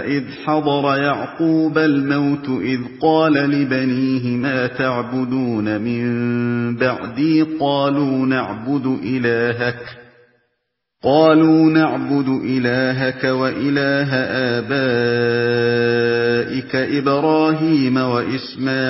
إذ حضر يعقوب الموت إذ قال لبنيه ما تعبدون من بعدي قالوا نعبد إلهك وإله آبائك إبراهيم وإسماعيل